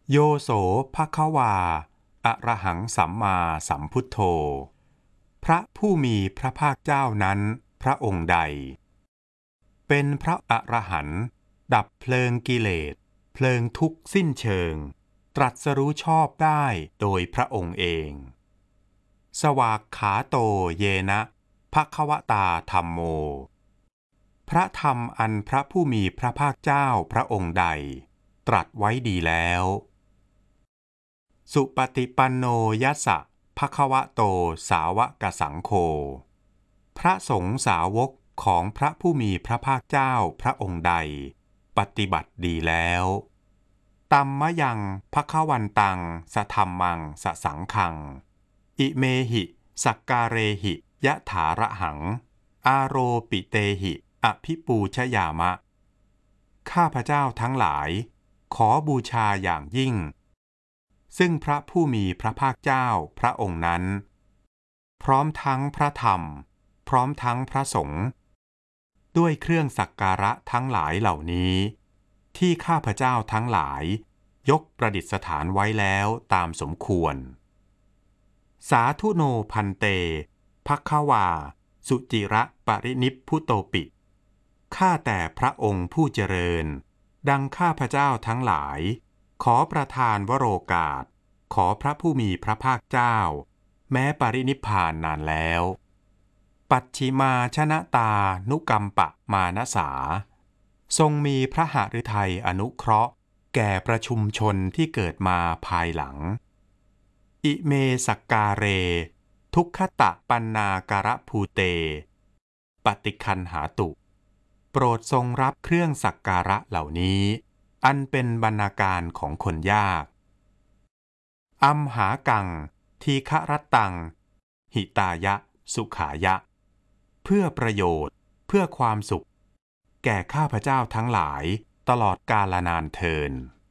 โยโสภควาอะระหังสัมมาสัมพุทโธพระผู้มีพระภาคเจ้านั้นพระองค์ใดเป็นพระอรหันต์ดับเพลิงกิเลสเพลิงทุกข์สิ้นเชิงตรัสรู้ชอบได้โดยพระองค์เองสวากขาโตเยนะภควตาธัมโมพระธรรมอันพระผู้มีพระภาคเจ้าพระองค์ใดตรัสไว้ดีแล้วสุปฏิปันโนยัสสะภควโตสาวกสังโฆพระสงฆ์สาวกของพระผู้มีพระภาคเจ้าพระองค์ใดปฏิบัติดีแล้วตัมมะยังภควันตังสธัมมังสสังฆังอิเมหิสักการเรหิยะถาระหังอาโรปิเตหิอภิปูชยามะข้าพเจ้าทั้งหลายขอบูชาอย่างยิ่งซึ่งพระผู้มีพระภาคเจ้าพระองค์นั้นพร้อมทั้งพระธรรมพร้อมทั้งพระสงฆ์ด้วยเครื่องสักการะทั้งหลายเหล่านี้ที่ข้าพเจ้าทั้งหลายยกประดิษฐานไว้แล้วตามสมควรสาธุโนพันเตภควาสุจิระปรินิพพุโตปิข้าแต่พระองค์ผู้เจริญดังข้าพเจ้าทั้งหลายขอประทานวโรกาสขอพระผู้มีพระภาคเจ้าแม้ปรินิพพานนานแล้วปัจฉิมาชนะตานุกัมปะมานสาทรงมีพระหฤทัยอนุเคราะห์แก่ประชุมชนที่เกิดมาภายหลังอิเมสักการเรทุกขตะปันนาการะภูเตปฏิคันหาตุโปรดทรงรับเครื่องสักการะเหล่านี้อันเป็นบรรณาการของคนยากอัมหากังทีฆรัตตังหิตายะสุขายะเพื่อประโยชน์เพื่อความสุขแก่ข้าพเจ้าทั้งหลายตลอดกาลนานเทิน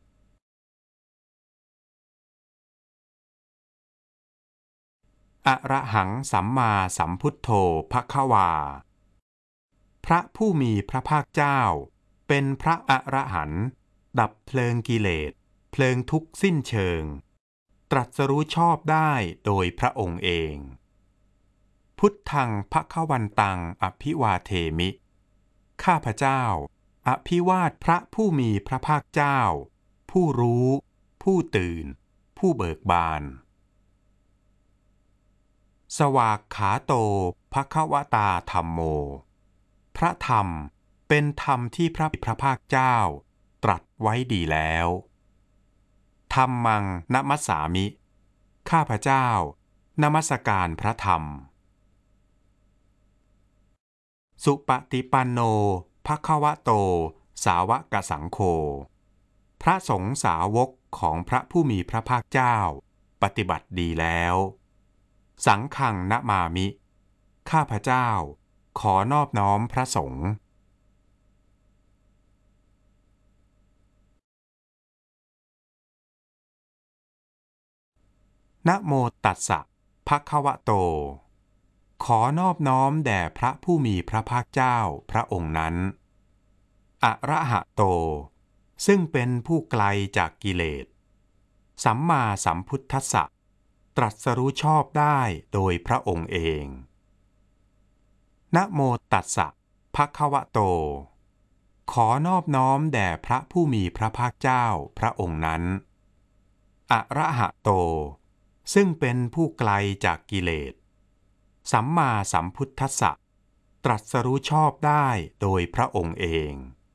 อระหังสัมมาสัมพุทโธภควาพระผู้มีพระภาคเจ้าเป็นพระอรหันต์ดับเพลิงกิเลสเพลิงทุกข์สิ้นเชิงตรัสรู้ชอบได้โดยพระองค์เองพุทธังภควันตังอภิวาเทมิข้าพเจ้าอภิวาทพระผู้มีพระภาคเจ้าผู้รู้ผู้ตื่นผู้เบิกบานสวากขาโตภควตาธัมโมพระธรรมเป็นธรรมที่พระภาคเจ้าตรัสไว้ดีแล้วธัมมังนมัสสามิข้าพเจ้านมัสการพระธรรมสุปฏิปันโนภควโตสาวกสังโฆพระสงฆ์สาวกของพระผู้มีพระภาคเจ้าปฏิบัติดีแล้วสังฆังนะมามิข้าพเจ้าขอนอบน้อมพระสงฆ์นะโมตัสสะภะคะวะโตขอนอบน้อมแด่พระผู้มีพระภาคเจ้าพระองค์นั้นอะระหะโตซึ่งเป็นผู้ไกลจากกิเลสสัมมาสัมพุทธัสสะตรัสรู้ชอบได้โดยพระองค์เองนะโมตัสสะภะคะวะโตขอนอบน้อมแด่พระผู้มีพระภาคเจ้าพระองค์นั้นอะระหะโตซึ่งเป็นผู้ไกลจากกิเลสสัมมาสัมพุทธัสสะตรัสรู้ชอบได้โดยพระองค์เอง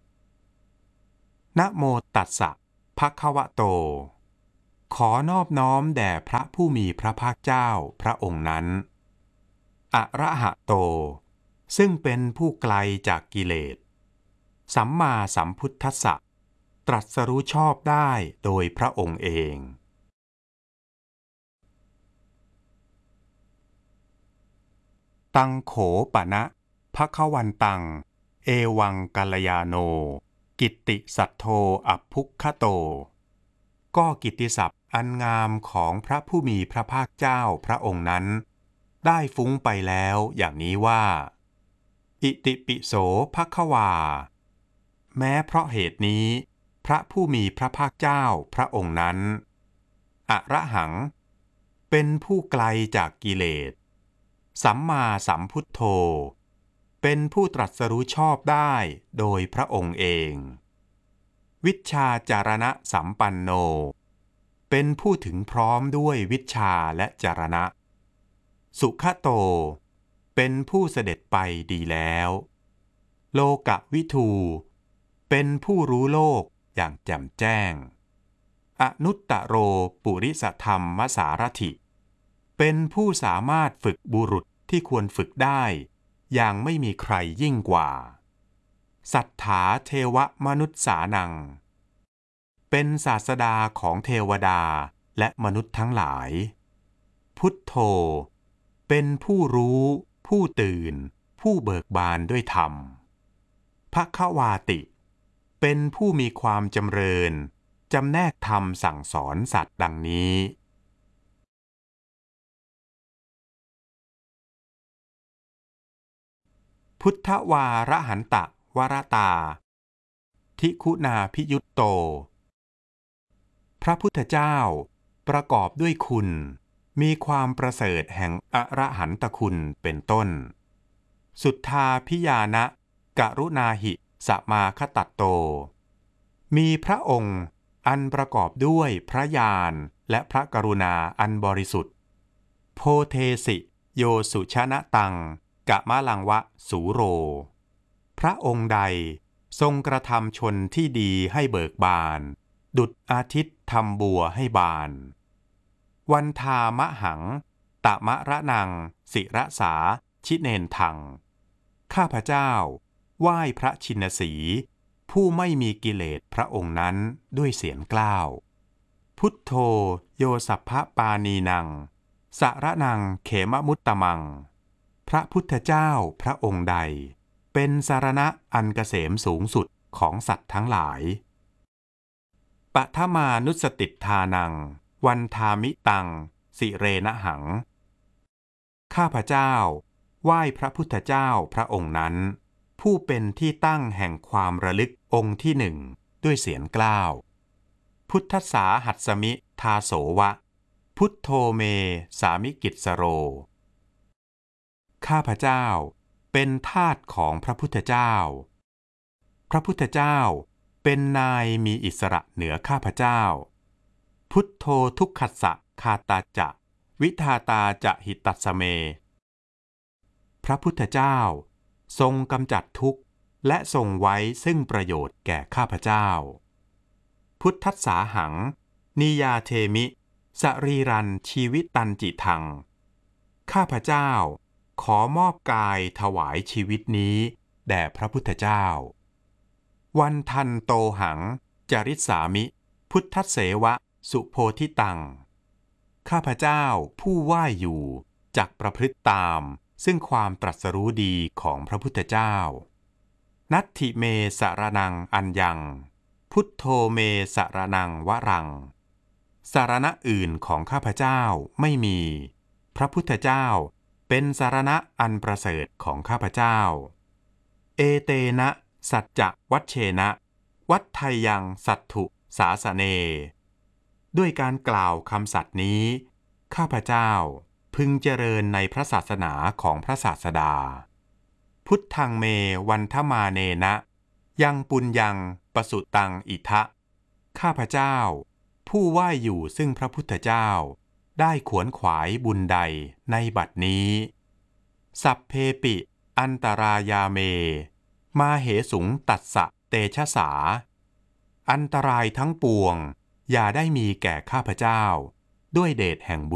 นะโมตัสสะภะคะวะโตขอนอบน้อมแด่พระผู้มีพระภาคเจ้าพระองค์นั้นอะระหะโตซึ่งเป็นผู้ไกลจากกิเลสสัมมาสัมพุทธัสสะตรัสรู้ชอบได้โดยพระองค์เองตังโขปะนะภควันตังเอวังกัลยาโนกิตติสัทโธอัพพุคคโตก็กิตติศัพท์อันงามของพระผู้มีพระภาคเจ้าพระองค์นั้นได้ฟุ้งไปแล้วอย่างนี้ว่าอิติปิโสภควาแม้เพราะเหตุนี้พระผู้มีพระภาคเจ้าพระองค์นั้นอะระหังเป็นผู้ไกลจากกิเลสสัมมาสัมพุทโธเป็นผู้ตรัสรู้ชอบได้โดยพระองค์เองวิชชาจารณะสัมปันโนเป็นผู้ถึงพร้อมด้วยวิชชาและจารณะสุขโตเป็นผู้เสด็จไปดีแล้วโลกวิทูเป็นผู้รู้โลกอย่างแจ่มแจ้งอนุตตโรปุริสธรรมสารถิเป็นผู้สามารถฝึกบุรุษที่ควรฝึกได้อย่างไม่มีใครยิ่งกว่าสัทธาเทวมนุษย์สานังเป็นศาสดาของเทวดาและมนุษย์ทั้งหลายพุทโธเป็นผู้รู้ผู้ตื่นผู้เบิกบานด้วยธรรมภควาติเป็นผู้มีความจำเริญจำแนกธรรมสั่งสอนสัตว์ดังนี้พุทธวาระหันตะวรตาทิคุณาภิยุตโตพระพุทธเจ้าประกอบด้วยคุณมีความประเสริฐแห่งอรหันตคุณเป็นต้นสุทธาพิยานะกรุณาหิสมาคตัตโตมีพระองค์อันประกอบด้วยพระญาณและพระกรุณาอันบริสุทธิ์โพเทสิโยสุชนะตังกะมะลังวะสูโรพระองค์ใดทรงกระทำชนที่ดีให้เบิกบานดุจอาทิตย์ทำบัวให้บานวันทามะหังตะมะระนังศิระสาชิเนนทังข้าพเจ้าไหว้พระชินสีผู้ไม่มีกิเลสพระองค์นั้นด้วยเสียงกล้าวพุทโธโยสัพพปานีนังสะระนังเขมมุตตมังพระพุทธเจ้าพระองค์ใดเป็นสรณะอันเกษมสูงสุดของสัตว์ทั้งหลายปทมานุสติทานังวันทามิตังสิเรนะหังข้าพเจ้าไหว้พระพุทธเจ้าพระองค์นั้นผู้เป็นที่ตั้งแห่งความระลึกองค์ที่หนึ่งด้วยเสียงกล้าวพุทธสาหัสสมิทาโสวะพุทโธเมสามิกิจสโรข้าพเจ้าเป็นทาสของพระพุทธเจ้าพระพุทธเจ้าเป็นนายมีอิสระเหนือข้าพเจ้าพุทโธทุกขัสสะคาตาจะวิทาตาจะหิตัสสเมพระพุทธเจ้าทรงกำจัดทุกข์และทรงไว้ซึ่งประโยชน์แก่ข้าพเจ้าพุทธัสสาหังนิยาเทมิสรีรันชีวิตันจิทังข้าพเจ้าขอมอบกายถวายชีวิตนี้แด่พระพุทธเจ้าวันทันโตหังจริสามิพุทธเสวะสุโพธิตังข้าพเจ้าผู้ไหว้อยู่จักประพฤติตามซึ่งความตรัสรู้ดีของพระพุทธเจ้านัตถิเมสรนังอัญญังพุทโธเมสรนังวรังสารณะอื่นของข้าพเจ้าไม่มีพระพุทธเจ้าเป็นสารณะอันประเสริฐของข้าพเจ้าเอเตนะสัจจะวัชเชนะวัฏไทยังสัตถุสาสเนด้วยการกล่าวคำสัตย์นี้ข้าพเจ้าพึงเจริญในพระศาสนาของพระศาสดาพุทธังเมวันทมาเนนะยังปุญญังปสุตังอิทะข้าพเจ้าผู้ไหว้อยู่ซึ่งพระพุทธเจ้าได้ขวนขวายบุญใดในบัดนี้สัพเพปิอันตรายาเมมาเหสุงตัสสะเตชะสาอันตรายทั้งปวงอย่าได้มีแก่ข้าพเจ้าด้วยเดชแห่งบุญ